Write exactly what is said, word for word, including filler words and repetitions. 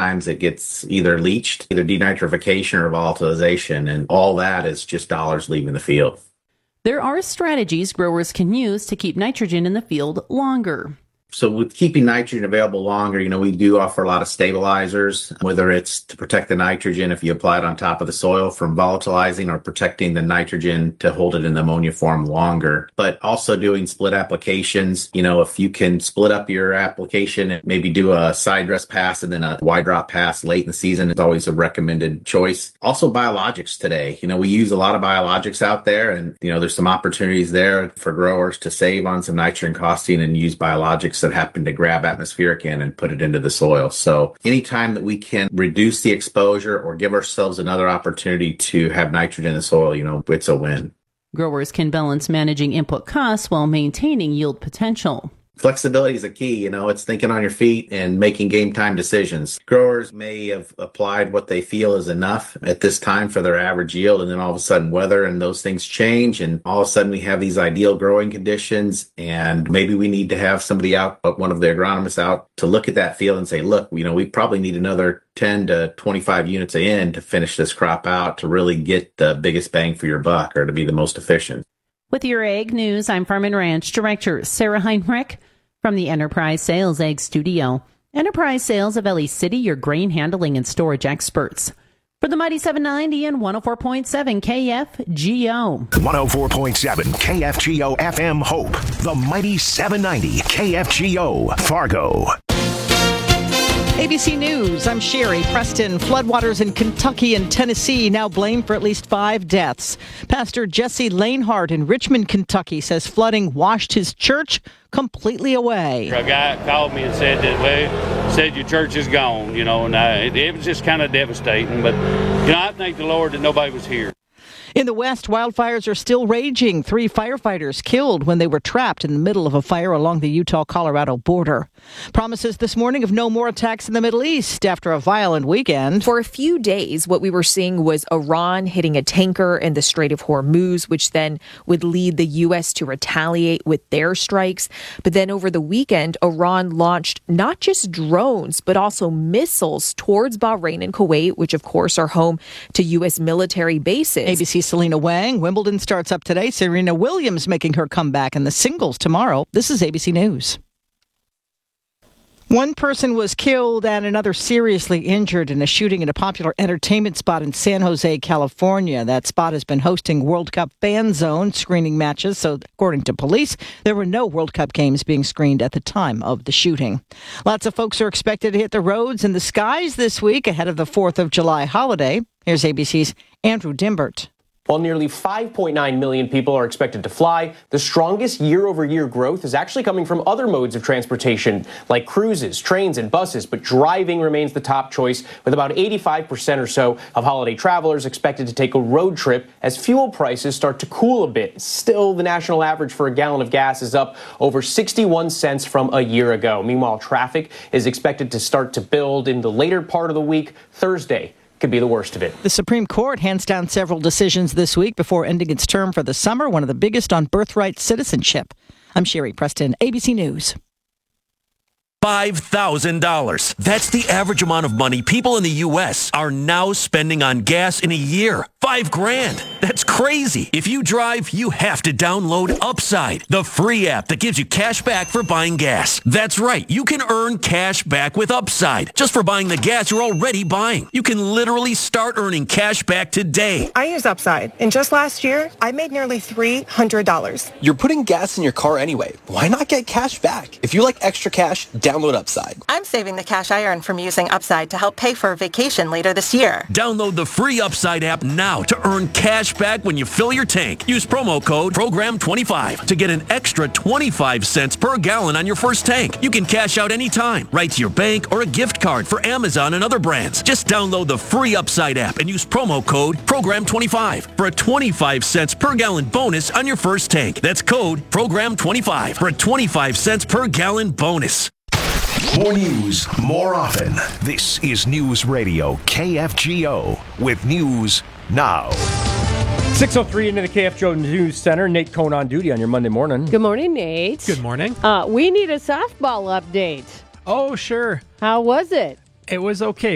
times it gets either leached, either denitrification or volatilization, and all that is just dollars leaving the field. There are strategies growers can use to keep nitrogen in the field longer. So with keeping nitrogen available longer, you know, we do offer a lot of stabilizers, whether it's to protect the nitrogen if you apply it on top of the soil from volatilizing, or protecting the nitrogen to hold it in the ammonia form longer. But also doing split applications. You know, if you can split up your application and maybe do a side dress pass and then a wide drop pass late in the season is always a recommended choice. Also biologics today. You know, we use a lot of biologics out there, and, you know, there's some opportunities there for growers to save on some nitrogen costing and use biologics that happen to grab atmospheric in and put it into the soil. So anytime that we can reduce the exposure or give ourselves another opportunity to have nitrogen in the soil, you know, it's a win. Growers can balance managing input costs while maintaining yield potential. Flexibility is a key. You know, it's thinking on your feet and making game time decisions. Growers may have applied what they feel is enough at this time for their average yield, and then all of a sudden weather and those things change, and all of a sudden we have these ideal growing conditions, and maybe we need to have somebody out, one of the agronomists out, to look at that field and say, look, you know, we probably need another ten to twenty-five units in to finish this crop out to really get the biggest bang for your buck, or to be the most efficient. With your Ag News, I'm Farm and Ranch Director Sarah Heinrich from the Enterprise Sales Ag Studio. Enterprise Sales of Ellie City, your grain handling and storage experts. For the Mighty seven ninety and one oh four point seven K F G O. one oh four point seven K F G O F M Hope. The Mighty seven ninety K F G O Fargo. A B C News, I'm Sherry Preston. Floodwaters in Kentucky and Tennessee now blamed for at least five deaths. Pastor Jesse Lanehart in Richmond, Kentucky says flooding washed his church completely away. A guy called me and said that, well, said your church is gone, you know, and I, it, it was just kind of devastating. But, you know, I thank the Lord that nobody was here. In the West, wildfires are still raging. Three firefighters killed when they were trapped in the middle of a fire along the Utah-Colorado border. Promises this morning of no more attacks in the Middle East after a violent weekend. For a few days, what we were seeing was Iran hitting a tanker in the Strait of Hormuz, which then would lead the U S to retaliate with their strikes. But then over the weekend, Iran launched not just drones, but also missiles towards Bahrain and Kuwait, which of course are home to U S military bases. A B C Selena Wang. Wimbledon starts up today. Serena Williams making her comeback in the singles tomorrow. This is A B C News. One person was killed and another seriously injured in a shooting at a popular entertainment spot in San Jose, California. That spot has been hosting World Cup fan zone screening matches, so according to police, there were no World Cup games being screened at the time of the shooting. Lots of folks are expected to hit the roads and the skies this week ahead of the fourth of July holiday. Here's A B C's Andrew Dimbert. While nearly five point nine million people are expected to fly, the strongest year-over-year growth is actually coming from other modes of transportation, like cruises, trains, and buses, but driving remains the top choice, with about eighty-five percent or so of holiday travelers expected to take a road trip as fuel prices start to cool a bit. Still, the national average for a gallon of gas is up over sixty-one cents from a year ago. Meanwhile, traffic is expected to start to build in the later part of the week. Thursday could be the worst of it. The Supreme Court hands down several decisions this week before ending its term for the summer, one of the biggest on birthright citizenship. I'm Sherry Preston, A B C News. five thousand dollars. That's the average amount of money people in the U S are now spending on gas in a year. Five grand. That's crazy. If you drive, you have to download Upside, the free app that gives you cash back for buying gas. That's right. You can earn cash back with Upside just for buying the gas you're already buying. You can literally start earning cash back today. I use Upside, and just last year, I made nearly three hundred dollars. You're putting gas in your car anyway. Why not get cash back? If you like extra cash, download Upside. I'm saving the cash I earn from using Upside to help pay for a vacation later this year. Download the free Upside app now to earn cash back when you fill your tank. Use promo code program twenty-five to get an extra twenty-five cents per gallon on your first tank. You can cash out anytime, right to your bank or a gift card for Amazon and other brands. Just download the free Upside app and use promo code program twenty-five for a twenty-five cents per gallon bonus on your first tank. That's code program twenty-five for a twenty-five cents per gallon bonus. More news, more often. This is News Radio K F G O with News Now. six oh three into the K F G O News Center. Nate Cohn on duty on your Monday morning. Good morning, Nate. Good morning. Uh, we need a softball update. Oh, sure. How was it? It was okay.